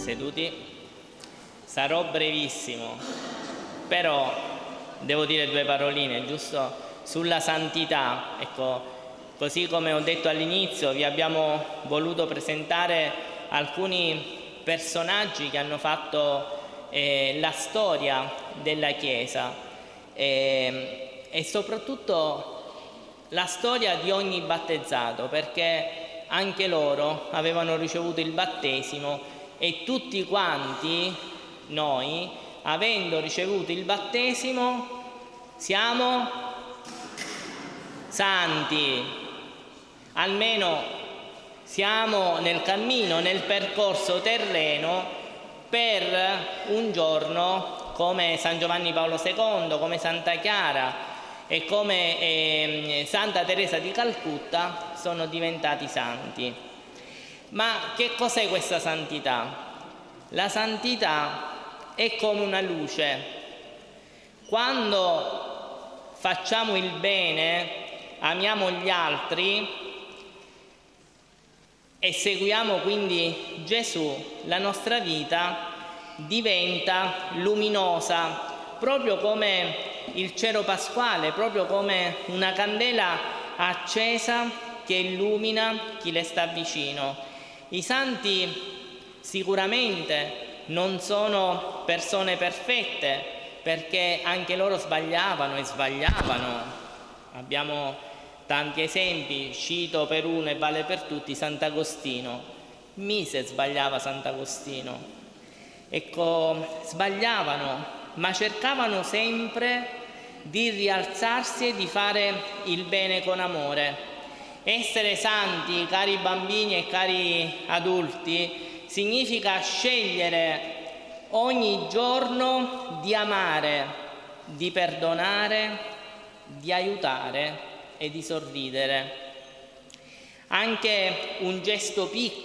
Seduti. Sarò brevissimo, però devo dire due paroline, giusto, sulla santità. Ecco, così come ho detto all'inizio, vi abbiamo voluto presentare alcuni personaggi che hanno fatto la storia della Chiesa e soprattutto la storia di ogni battezzato, perché anche loro avevano ricevuto il battesimo e tutti quanti noi, avendo ricevuto il battesimo, siamo santi, almeno siamo nel cammino, nel percorso terreno per un giorno, come San Giovanni Paolo II, come Santa Chiara e come Santa Teresa di Calcutta, sono diventati santi. Ma che cos'è questa santità? La santità è come una luce. Quando facciamo il bene, amiamo gli altri e seguiamo quindi Gesù, la nostra vita diventa luminosa, proprio come il cero pasquale, proprio come una candela accesa che illumina chi le sta vicino. I santi sicuramente non sono persone perfette, perché anche loro sbagliavano e sbagliavano. Abbiamo tanti esempi, cito per uno e vale per tutti Sant'Agostino. Mise sbagliava Sant'Agostino. Ecco, sbagliavano, ma cercavano sempre di rialzarsi e di fare il bene con amore. Essere santi, cari bambini e cari adulti, significa scegliere ogni giorno di amare, di perdonare, di aiutare e di sorridere. Anche un gesto piccolo